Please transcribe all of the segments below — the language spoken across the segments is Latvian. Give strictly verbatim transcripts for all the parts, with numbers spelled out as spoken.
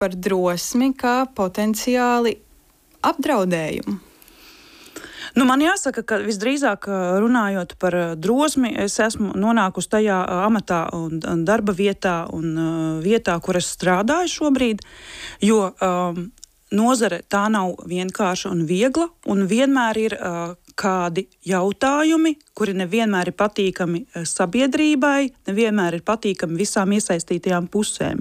par drosmi kā potenciāli apdraudējumu? Nu, man jāsaka, ka visdrīzāk runājot par drosmi, es esmu nonākusi tajā amatā un darba vietā un vietā, kur es strādāju šobrīd, jo um, nozare tā nav vienkārša un viegla, un vienmēr ir uh, kādi jautājumi, kuri nevienmēr ir patīkami sabiedrībai, nevienmēr ir patīkami visām iesaistītajām pusēm.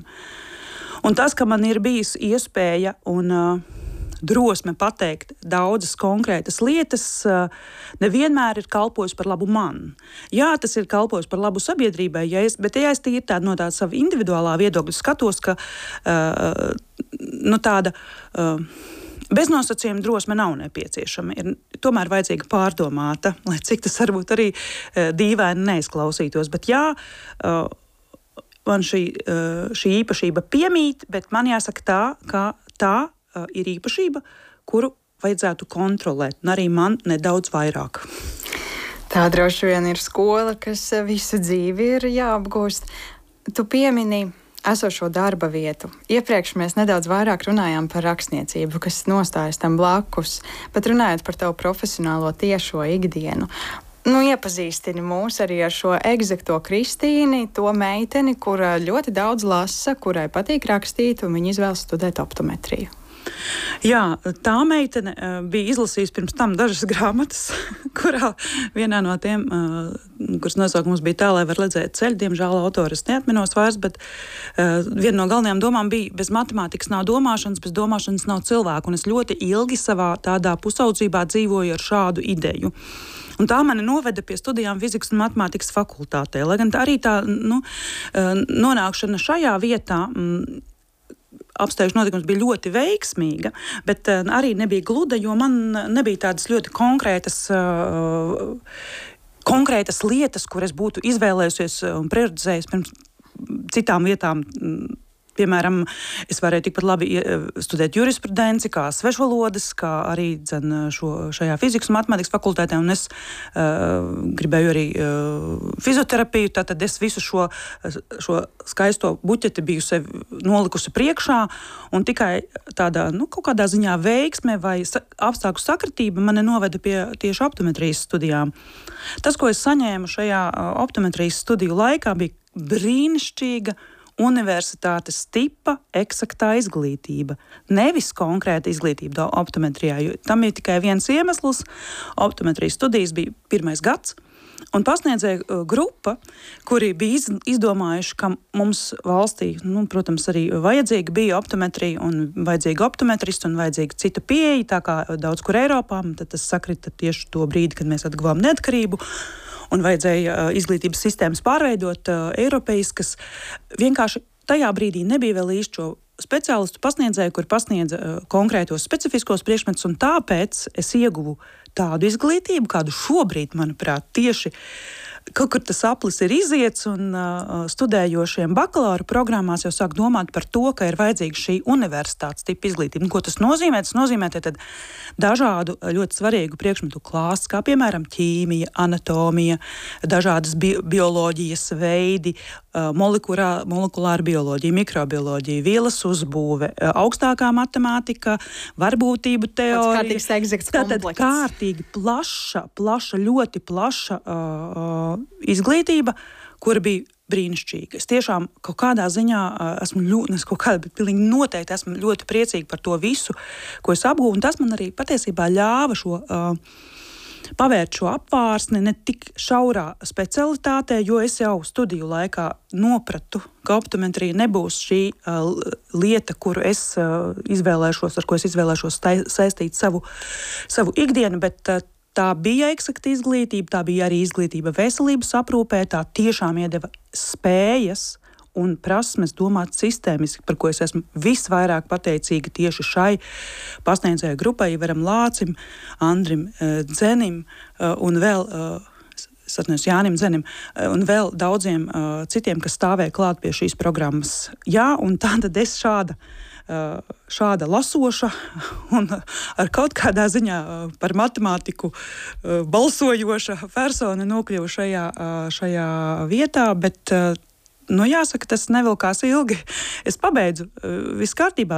Un tas, ka man ir bijis iespēja un uh, drosme pateikt daudzas konkrētas lietas, nevienmēr ir kalpojis par labu man. Jā, tas ir kalpojis par labu sabiedrībai, ja es, bet ja es tīri tādu no tāda sava individuālā viedokļa skatos, ka uh, nu, tāda uh, beznosacījuma drosme nav nepieciešama. Ir tomēr vajadzīga pārdomāta, lai cik tas varbūt arī uh, dīvaini neizklausītos. Bet jā, uh, man šī, uh, šī īpašība piemīt, bet man jāsaka tā, ka tā ir īpašība, kuru vajadzētu kontrolēt, un arī man nedaudz vairāk. Tā droši vien ir skola, kas visu dzīvi ir jāapgūst. Tu piemini esošo darba vietu. Iepriekš mēs nedaudz vairāk runājām par rakstniecību, kas nostājas tam blakus, bet runājot par tavu profesionālo tiešo ikdienu. Nu, iepazīstini mūs arī ar šo egzakto Kristīni, to meiteni, kura ļoti daudz lasa, kurai patīk rakstīt, un viņa izvēlas studēt optometriju. Jā, tā meitene uh, bija izlasījusi pirms tam dažas grāmatas, kurā vienā no tiem, uh, kuras nosaukums bija Tā, lai var redzēt ceļu, diemžēl autores neatminos vairs, bet uh, viena no galvenajām domām bija, bez matemātikas nav domāšanas, bez domāšanas nav cilvēku, un es ļoti ilgi savā tādā pusaudzībā dzīvoju ar šādu ideju. Un tā mani noveda pie studijām fizikas un matemātikas fakultātē, lai gan tā arī tā nu, uh, nonākšana šajā vietā mm, apsteigšu notikums bija ļoti veiksmīga, bet uh, arī nebija gluda, jo man nebija tādas ļoti konkrētas, uh, konkrētas lietas, kur es būtu izvēlējusies un prioritizējusi pirms citām vietām. Piemēram, es varēju tikpat labi studēt jurisprudenci, kā svešvalodas, kā arī dzen, šo, šajā fizikas un matemātikas fakultātē, un es uh, gribēju arī uh, fizioterapiju, tātad es visu šo, šo skaisto buķeti biju sev nolikusi priekšā, un tikai tādā, nu, kaut kādā ziņā veiksme vai sa- apstākļu sakritība mani noveda pie tieši optometrijas studijām. Tas, ko es saņēmu šajā uh, optometrijas studiju laikā, bija brīnišķīga universitātes tipa eksaktā izglītība. Nevis konkrēta izglītība optometrijā, jo tam ir tikai viens iemesls. Optometrijas studijas bija pirmais gads, un pasniedzēja grupa, kuri bija izdomājuši, ka mums valstī, nu, protams, arī vajadzīga bija optometrija un vajadzīga optometristu un vajadzīga cita pieeja, tā kā daudz kur Eiropā, tad tas sakrita tieši to brīdi, kad mēs atguvām neatkarību. Un vajadzēja uh, izglītības sistēmas pārveidot uh, eiropeiskas. Vienkārši tajā brīdī nebija vēl īsti šo speciālistu pasniedzēju, kur pasniedza uh, konkrētos specifiskos priekšmetus, un tāpēc es ieguvu tādu izglītību, kādu šobrīd, manuprāt, tieši kaut kur tas aplis ir iziets, un uh, studējošiem bakalaura programmās jau sāk domāt par to, ka ir vajadzīga šī universitātes tipa izglītība. Un, ko tas nozīmē? Tas nozīmē tad dažādu ļoti svarīgu priekšmetu klāsts, kā piemēram ķīmija, anatomija, dažādas bi bioloģijas veidi, uh, molekulā, molekulāra bioloģija, mikrobioloģija, vielas uzbūve, uh, augstākā matemātika, varbūtību teorija. Kārtīgs egzakts Tātad komplekts. kārtīgi plaša, plaša, ļoti plaša uh, izglītība, kura bija brīnišķīga. Es tiešām kaut kādā ziņā uh, esmu ļoti, es kaut kādā, bet pilnīgi noteikti esmu ļoti priecīga par to visu, ko es apgūvu, un tas man arī patiesībā ļāva šo, uh, pavērt šo apvārsni ne tik šaurā specialitātē, jo es jau studiju laikā nopratu, ka optometrija nebūs šī uh, lieta, kuru es uh, izvēlēšos, ar ko es izvēlēšos saistīt savu, savu ikdienu, bet uh, tā bija eksakta izglītība, tā bija arī izglītība veselības aprūpē, tā tiešām iedeva spējas un prasmes domāt sistēmiski, par ko es esmu visvairāk pateicīga tieši šai pasniedzēju grupai, Ivaram Lācim, Andrim uh, Dzenim uh, un vēl, uh, es atceros Jānim Dzenim, uh, un vēl daudziem uh, citiem, kas stāvēja klāt pie šīs programmas. Jā, un tātad es šāda šāda lasoša un ar kaut kādā ziņā par matemātiku balsojoša persona nokļuva šajā, šajā vietā, bet nu, jāsaka, tas nevilkās ilgi. Es pabeidzu, viss kārtībā.